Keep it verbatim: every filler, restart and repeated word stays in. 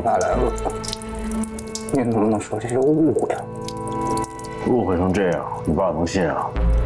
爸来了，你能不能说这是误会啊？ 误会成这样，你爸能信啊？